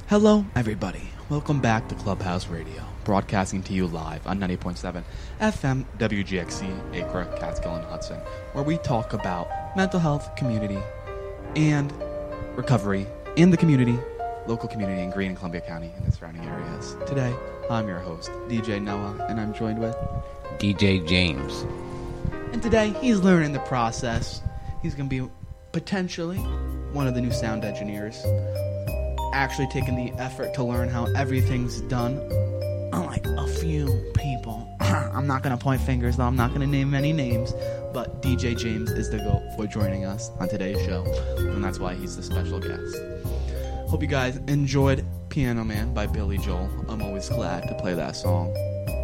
Hello, everybody. Welcome back to Clubhouse Radio, broadcasting to you live on 90.7 FM WGXC, Acre, Catskill, and Hudson, where we talk about mental health, community, and recovery in the community, local community in Greene and Columbia County and the surrounding areas. Today, I'm your host, DJ Noah, and I'm joined with DJ James. And today, he's learning the process. He's going to be potentially one of the new sound engineers, actually taking the effort to learn how everything's done. Unlike a few people. I'm not going to point fingers, though. I'm not going to name any names. But DJ James is the GOAT for joining us on today's show. And that's why he's the special guest. Hope you guys enjoyed Piano Man by Billy Joel. I'm always glad to play that song.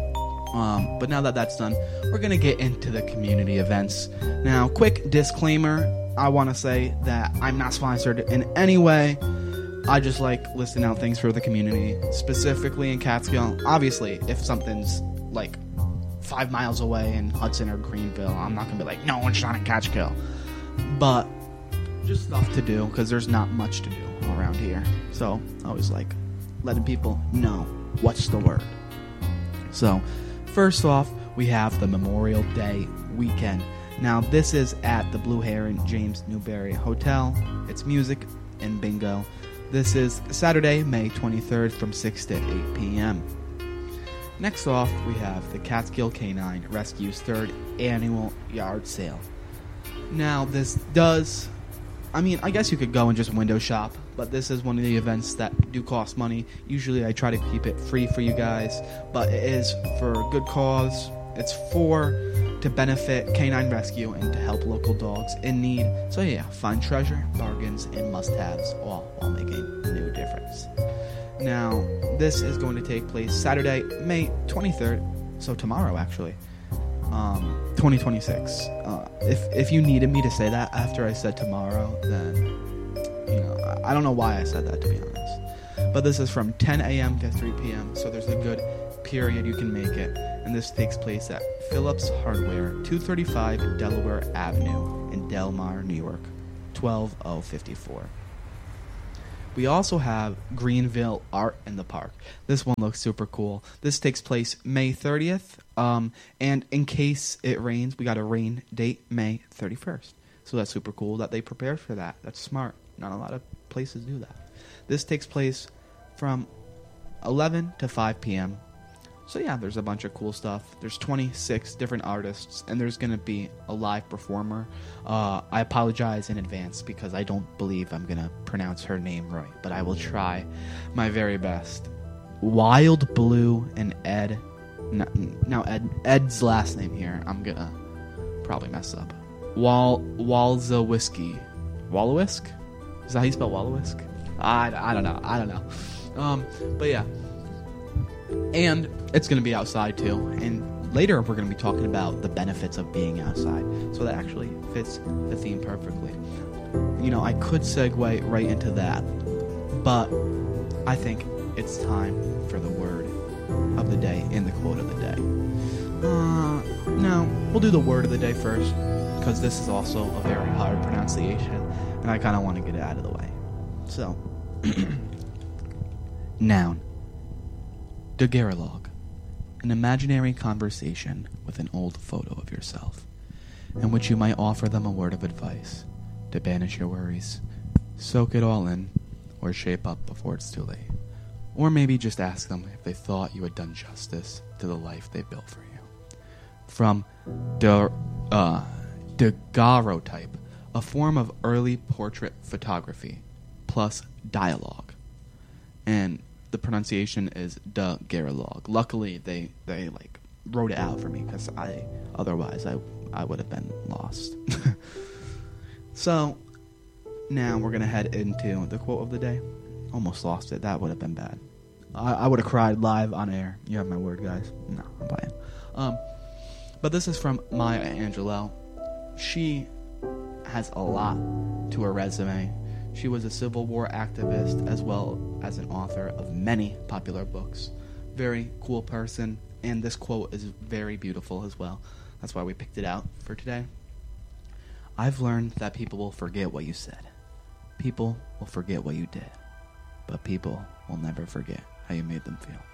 But now that that's done, we're going to get into the community events. Now, quick disclaimer. I want to say that I'm not sponsored in any way. I just like listing out things for the community, specifically in Catskill. Obviously, if something's like 5 miles away in Hudson or Greenville, I'm not going to be like, no, it's not in Catskill. But just stuff to do, because there's not much to do around here. So I always like letting people know what's the word. So first off, we have the Memorial Day weekend. Now, this is at the Blue Heron James Newberry Hotel. It's music and bingo. This is Saturday, May 23rd from 6 to 8 p.m. Next off, we have the Catskill Canine Rescue's 3rd annual yard sale. Now, this does... I guess you could go and just window shop, but this is one of the events that do cost money. Usually I try to keep it free for you guys, but it is for a good cause. It's to benefit canine rescue and to help local dogs in need. So yeah, find treasure, bargains, and must-haves, all while making a new difference. Now, this is going to take place Saturday, May 23rd, so tomorrow actually, 2026. If you needed me to say that after I said tomorrow, then, I don't know why I said that, to be honest. But this is from 10 a.m. to 3 p.m., so there's a good period you can make it. And this takes place at Phillips Hardware, 235 Delaware Avenue in Del Mar, New York, 12054. We also have Greenville Art in the Park. This one looks super cool. This takes place May 30th, and in case it rains, we got a rain date May 31st. So that's super cool that they prepared for that. That's smart. Not a lot of places do that. This takes place from 11 to 5 p.m., So yeah, there's a bunch of cool stuff. There's 26 different artists, and there's going to be a live performer. I apologize in advance because I don't believe I'm going to pronounce her name right, but I will try my very best. Wild Blue and Ed. Now Ed's last name here, I'm going to probably mess up. Walzawiski. Wallowisk? Is that how you spell Wallowisk? I don't know. But yeah. And it's going to be outside too. And later we're going to be talking about the benefits of being outside. So that actually fits the theme perfectly. I could segue right into that. But I think it's time for the word of the day and the quote of the day. Now, we'll do the word of the day first, because this is also a very hard pronunciation. And I kind of want to get it out of the way. So, noun. Daguerreotype, an imaginary conversation with an old photo of yourself, in which you might offer them a word of advice to banish your worries, soak it all in, or shape up before it's too late. Or maybe just ask them if they thought you had done justice to the life they built for you. From daguerreotype, a form of early portrait photography, plus dialogue. And the pronunciation is daguerreotype. Luckily, they wrote it out for me, because otherwise I would have been lost. So, now we're going to head into the quote of the day. Almost lost it. That would have been bad. I would have cried live on air. You have my word, guys. No, I'm playing. But this is from Maya Angelou. She has a lot to her resume. She was a Civil War activist as well as an author of many popular books. Very cool person, and this quote is very beautiful as well. That's why we picked it out for today. I've learned that people will forget what you said. People will forget what you did. but people will never forget how you made them feel.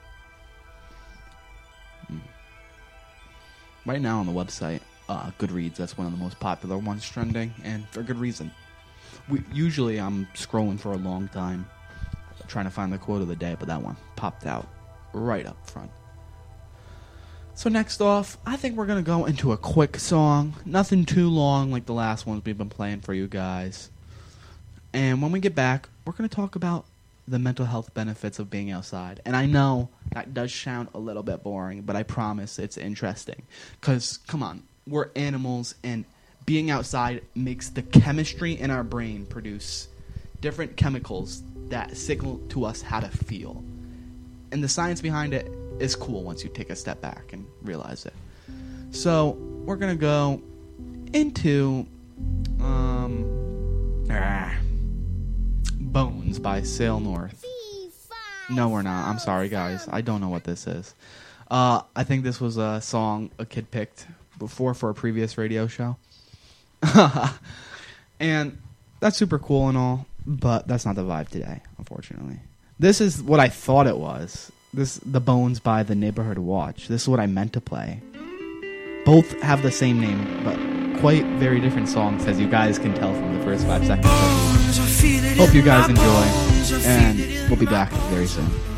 Right now on the website, Goodreads, that's one of the most popular ones trending, and for good reason. Usually I'm scrolling for a long time trying to find the quote of the day, but that one popped out right up front. So next off, I think we're going to go into a quick song. Nothing too long like the last ones we've been playing for you guys. And when we get back, we're going to talk about the mental health benefits of being outside. And I know that does sound a little bit boring, but I promise it's interesting. Because, come on, we're animals, and being outside makes the chemistry in our brain produce different chemicals that signal to us how to feel. And the science behind it is cool once you take a step back and realize it. So, we're going to go into Bones by Sail North. No, we're not. I'm sorry, guys. I don't know what this is. I think this was a song a kid picked before for a previous radio show. And that's super cool and all, but that's not the vibe today, unfortunately. This is what I thought it was. The Bones by The Neighborhood Watch. This is what I meant to play. Both have the same name, but quite very different songs, as you guys can tell from the first 5 seconds. Hope you guys enjoy, and we'll be back very soon.